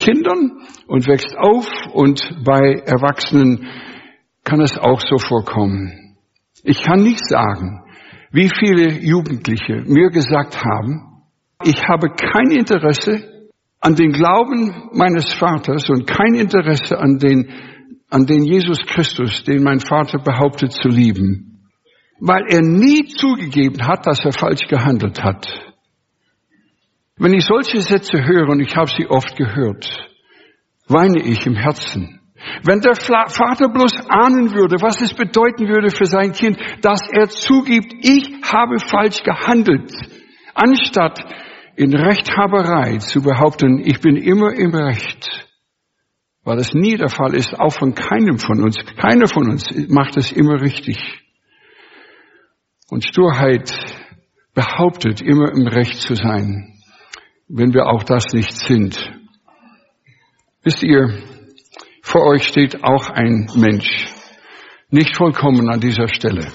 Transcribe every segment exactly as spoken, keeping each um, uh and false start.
Kindern und wächst auf und bei Erwachsenen kann es auch so vorkommen. Ich kann nicht sagen, wie viele Jugendliche mir gesagt haben, ich habe kein Interesse an den Glauben meines Vaters und kein Interesse an den, an den Jesus Christus, den mein Vater behauptet zu lieben, weil er nie zugegeben hat, dass er falsch gehandelt hat. Wenn ich solche Sätze höre, und ich habe sie oft gehört, weine ich im Herzen. Wenn der Vater bloß ahnen würde, was es bedeuten würde für sein Kind, dass er zugibt, ich habe falsch gehandelt, anstatt in Rechthaberei zu behaupten, ich bin immer im Recht, weil es nie der Fall ist, auch von keinem von uns. Keiner von uns macht es immer richtig. Und Sturheit behauptet, immer im Recht zu sein, wenn wir auch das nicht sind. Wisst ihr, vor euch steht auch ein Mensch, nicht vollkommen an dieser Stelle.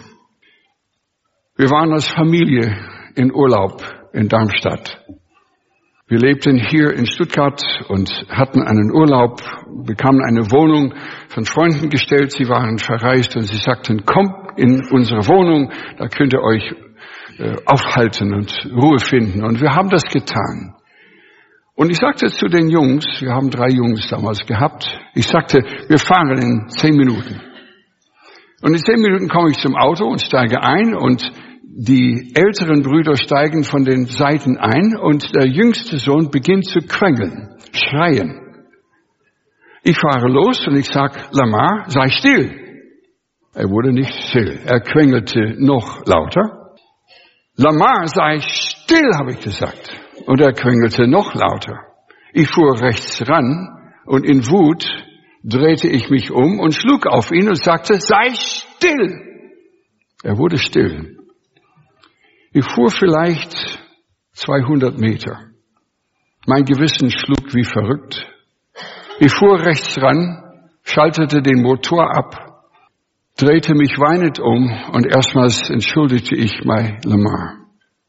Wir waren als Familie in Urlaub in Darmstadt. Wir lebten hier in Stuttgart und hatten einen Urlaub, bekamen eine Wohnung von Freunden gestellt. Sie waren verreist und sie sagten, kommt in unsere Wohnung, da könnt ihr euch äh, aufhalten und Ruhe finden. Und wir haben das getan. Und ich sagte zu den Jungs, wir haben drei Jungs damals gehabt, ich sagte, wir fahren in zehn Minuten. Und in zehn Minuten komme ich zum Auto und steige ein und die älteren Brüder steigen von den Seiten ein und der jüngste Sohn beginnt zu quengeln, schreien. Ich fahre los und ich sag, Lamar, sei still. Er wurde nicht still, er quengelte noch lauter. Lamar, sei still, habe ich gesagt. Und er quengelte noch lauter. Ich fuhr rechts ran und in Wut drehte ich mich um und schlug auf ihn und sagte, sei still. Er wurde still. Ich fuhr vielleicht zweihundert Meter. Mein Gewissen schlug wie verrückt. Ich fuhr rechts ran, schaltete den Motor ab, drehte mich weinend um und erstmals entschuldigte ich bei Lamar.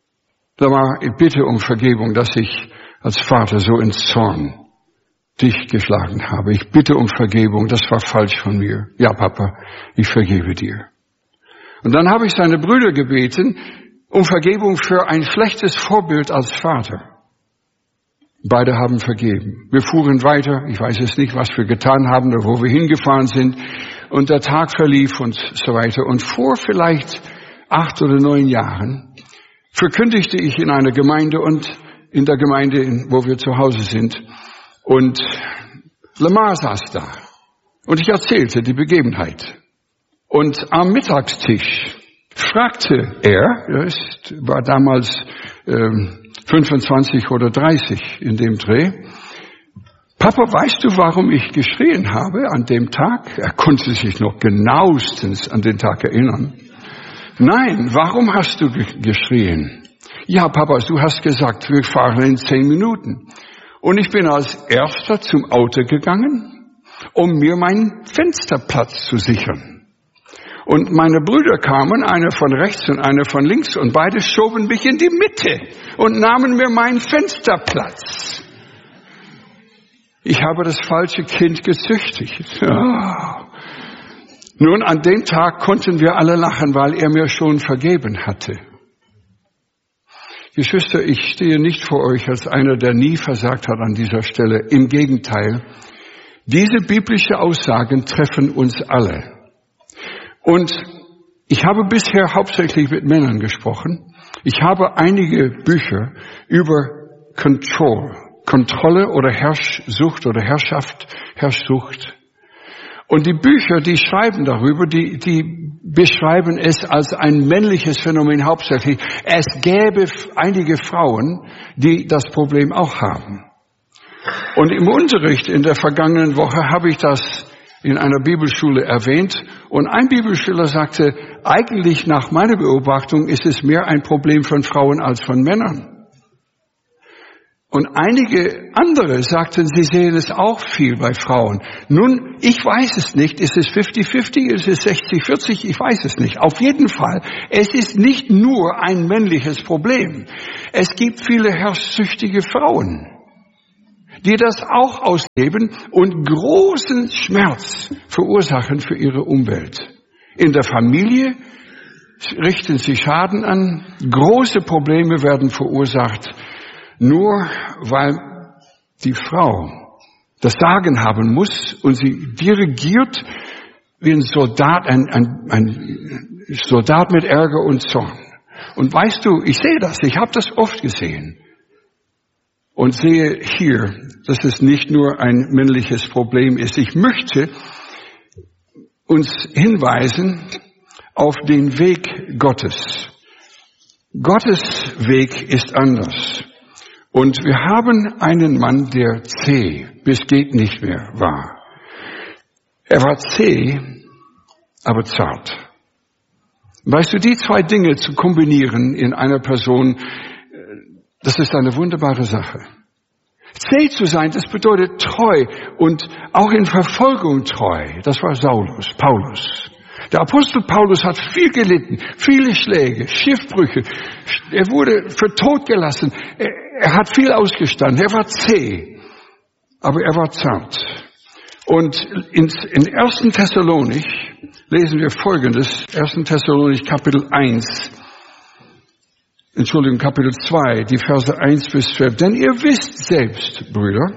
Lamar, ich bitte um Vergebung, dass ich als Vater so ins Zorn dich geschlagen habe. Ich bitte um Vergebung, das war falsch von mir. Ja, Papa, ich vergebe dir. Und dann habe ich seine Brüder gebeten, um Vergebung für ein schlechtes Vorbild als Vater. Beide haben vergeben. Wir fuhren weiter. Ich weiß jetzt nicht, was wir getan haben oder wo wir hingefahren sind. Und der Tag verlief und so weiter. Und vor vielleicht acht oder neun Jahren verkündigte ich in einer Gemeinde und in der Gemeinde, wo wir zu Hause sind. Und Lamar saß da. Und ich erzählte die Begebenheit. Und am Mittagstisch fragte er, er ist, war damals ähm, fünfundzwanzig oder dreißig in dem Dreh, Papa, weißt du, warum ich geschrien habe an dem Tag? Er konnte sich noch genauestens an den Tag erinnern. Nein, warum hast du ge- geschrien? Ja, Papa, du hast gesagt, wir fahren in zehn Minuten. Und ich bin als Erster zum Auto gegangen, um mir meinen Fensterplatz zu sichern. Und meine Brüder kamen, einer von rechts und einer von links, und beide schoben mich in die Mitte und nahmen mir meinen Fensterplatz. Ich habe das falsche Kind gezüchtigt. Ja. Nun, an dem Tag konnten wir alle lachen, weil er mir schon vergeben hatte. Geschwister, ich stehe nicht vor euch als einer, der nie versagt hat an dieser Stelle. Im Gegenteil, diese biblische Aussagen treffen uns alle. Und ich habe bisher hauptsächlich mit Männern gesprochen. Ich habe einige Bücher über Control, Kontrolle oder Herrschsucht oder Herrschaft, Herrschsucht. Und die Bücher, die schreiben darüber, die, die beschreiben es als ein männliches Phänomen hauptsächlich. Es gäbe einige Frauen, die das Problem auch haben. Und im Unterricht in der vergangenen Woche habe ich das in einer Bibelschule erwähnt. Und ein Bibelschüler sagte, eigentlich nach meiner Beobachtung ist es mehr ein Problem von Frauen als von Männern. Und einige andere sagten, sie sehen es auch viel bei Frauen. Nun, ich weiß es nicht. Ist es fünfzig fünfzig? Ist es sechzig vierzig? Ich weiß es nicht. Auf jeden Fall, es ist nicht nur ein männliches Problem. Es gibt viele herrschsüchtige Frauen, die das auch ausleben und großen Schmerz verursachen für ihre Umwelt. In der Familie richten sie Schaden an, große Probleme werden verursacht, nur weil die Frau das Sagen haben muss und sie dirigiert wie ein Soldat, ein, ein, ein Soldat mit Ärger und Zorn. Und weißt du, ich sehe das, ich habe das oft gesehen und sehe hier, dass es nicht nur ein männliches Problem ist. Ich möchte uns hinweisen auf den Weg Gottes. Gottes Weg ist anders. Und wir haben einen Mann, der zäh bis geht nicht mehr war. Er war zäh, aber zart. Weißt du, die zwei Dinge zu kombinieren in einer Person, das ist eine wunderbare Sache. Zäh zu sein, das bedeutet treu und auch in Verfolgung treu. Das war Saulus, Paulus. Der Apostel Paulus hat viel gelitten, viele Schläge, Schiffbrüche. Er wurde für tot gelassen. Er, er hat viel ausgestanden. Er war zäh, aber er war zart. Und in, in ersten Thessalonich lesen wir Folgendes. ersten Thessalonich Kapitel eins. Entschuldigung, Kapitel zwei, die Verse eins bis zwölf. Denn ihr wisst selbst, Brüder,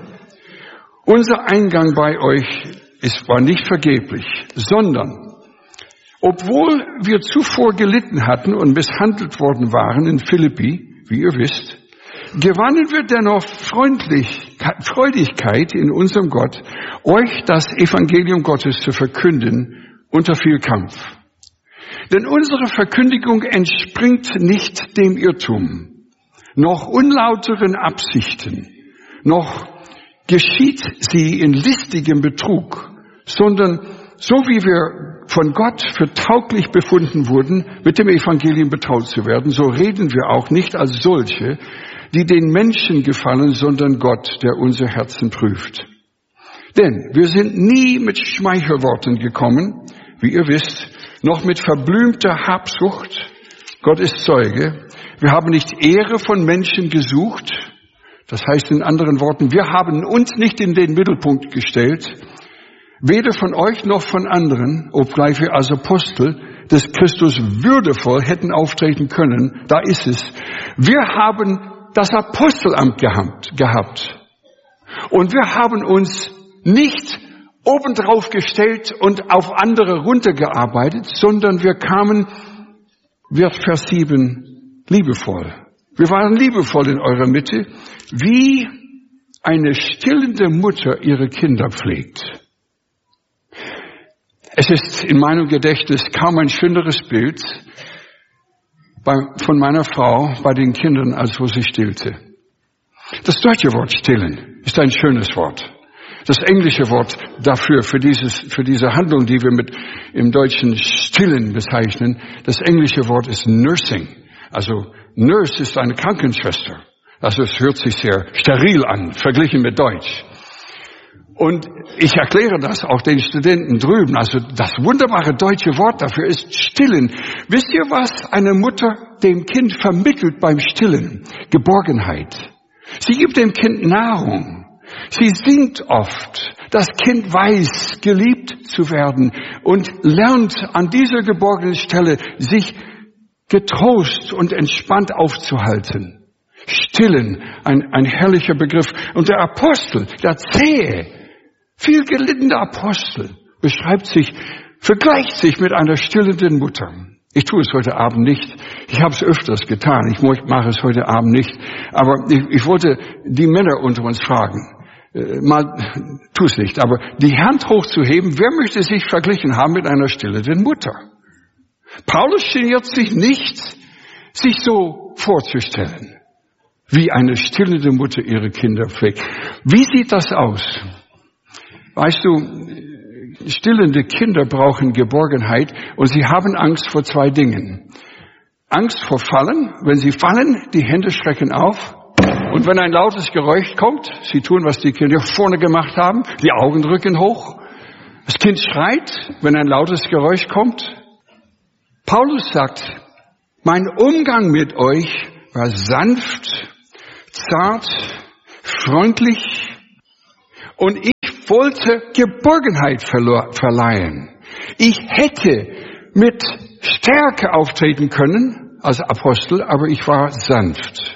unser Eingang bei euch ist, war nicht vergeblich, sondern obwohl wir zuvor gelitten hatten und misshandelt worden waren in Philippi, wie ihr wisst, gewannen wir dennoch freundlich, Freudigkeit in unserem Gott, euch das Evangelium Gottes zu verkünden unter viel Kampf. Denn unsere Verkündigung entspringt nicht dem Irrtum, noch unlauteren Absichten, noch geschieht sie in listigem Betrug, sondern so wie wir von Gott für tauglich befunden wurden, mit dem Evangelium betraut zu werden, so reden wir auch nicht als solche, die den Menschen gefallen, sondern Gott, der unser Herzen prüft. Denn wir sind nie mit Schmeichelworten gekommen, wie ihr wisst, noch mit verblümter Habsucht. Gott ist Zeuge. Wir haben nicht Ehre von Menschen gesucht. Das heißt in anderen Worten, wir haben uns nicht in den Mittelpunkt gestellt, weder von euch noch von anderen, obgleich wir als Apostel des Christus würdevoll hätten auftreten können. Da ist es. Wir haben das Apostelamt gehabt, gehabt. Und wir haben uns nicht obendrauf gestellt und auf andere runtergearbeitet, sondern wir kamen, wird Vers sieben, liebevoll. Wir waren liebevoll in eurer Mitte, wie eine stillende Mutter ihre Kinder pflegt. Es ist in meinem Gedächtnis kaum ein schöneres Bild bei, von meiner Frau bei den Kindern, als wo sie stillte. Das deutsche Wort stillen ist ein schönes Wort. Das englische Wort dafür, für dieses, für diese Handlung, die wir mit im Deutschen stillen bezeichnen, das englische Wort ist nursing. Also Nurse ist eine Krankenschwester. Also es hört sich sehr steril an, verglichen mit Deutsch. Und ich erkläre das auch den Studenten drüben. Also das wunderbare deutsche Wort dafür ist stillen. Wisst ihr, was eine Mutter dem Kind vermittelt beim Stillen? Geborgenheit. Sie gibt dem Kind Nahrung. Sie singt oft. Das Kind weiß, geliebt zu werden und lernt an dieser geborgenen Stelle, sich getrost und entspannt aufzuhalten. Stillen, ein, ein herrlicher Begriff. Und der Apostel, der zähe, viel gelittene Apostel, beschreibt sich, vergleicht sich mit einer stillenden Mutter. Ich tue es heute Abend nicht. Ich habe es öfters getan. Ich mache es heute Abend nicht. Aber ich, ich wollte die Männer unter uns fragen. Äh, mal, tu es nicht. Aber die Hand hochzuheben, wer möchte sich verglichen haben mit einer stillenden Mutter? Paulus geniert sich nicht, sich so vorzustellen, wie eine stillende Mutter ihre Kinder pflegt. Wie sieht das aus? Weißt du, stillende Kinder brauchen Geborgenheit und sie haben Angst vor zwei Dingen. Angst vor Fallen. Wenn sie fallen, die Hände schrecken auf. Und wenn ein lautes Geräusch kommt, sie tun, was die Kinder vorne gemacht haben, die Augen rücken hoch. Das Kind schreit, wenn ein lautes Geräusch kommt. Paulus sagt, mein Umgang mit euch war sanft, zart, freundlich Und ich wollte Geborgenheit verleihen. Ich hätte mit Stärke auftreten können als Apostel, aber ich war sanft.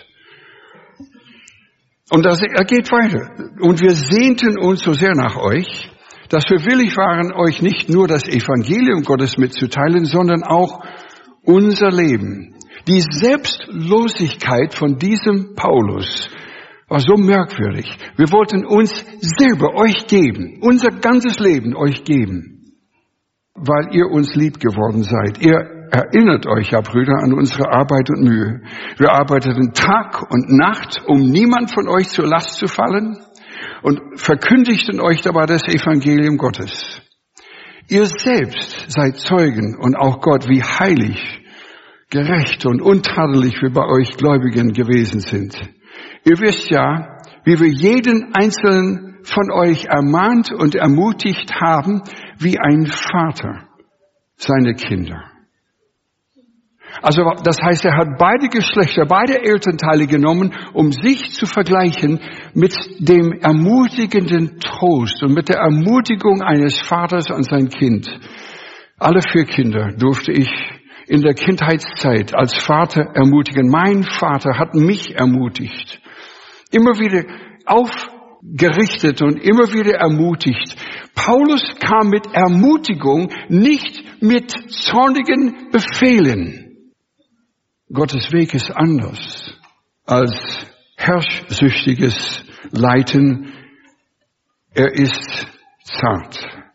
Und das, er geht weiter. Und wir sehnten uns so sehr nach euch, dass wir willig waren, euch nicht nur das Evangelium Gottes mitzuteilen, sondern auch unser Leben. Die Selbstlosigkeit von diesem Paulus war so merkwürdig. Wir wollten uns selber euch geben, unser ganzes Leben euch geben, weil ihr uns lieb geworden seid. Ihr erinnert euch ja, Brüder, an unsere Arbeit und Mühe. Wir arbeiteten Tag und Nacht, um niemand von euch zur Last zu fallen, und verkündigten euch dabei das Evangelium Gottes. Ihr selbst seid Zeugen und auch Gott, wie heilig, gerecht und untadelig wir bei euch Gläubigen gewesen sind. Ihr wisst ja, wie wir jeden Einzelnen von euch ermahnt und ermutigt haben, wie ein Vater seine Kinder. Also das heißt, er hat beide Geschlechter, beide Elternteile genommen, um sich zu vergleichen mit dem ermutigenden Trost und mit der Ermutigung eines Vaters an sein Kind. Alle vier Kinder durfte ich in der Kindheitszeit als Vater ermutigen. Mein Vater hat mich ermutigt, immer wieder aufgerichtet und immer wieder ermutigt. Paulus kam mit Ermutigung, nicht mit zornigen Befehlen. Gottes Weg ist anders als herrschsüchtiges Leiten. Er ist zart.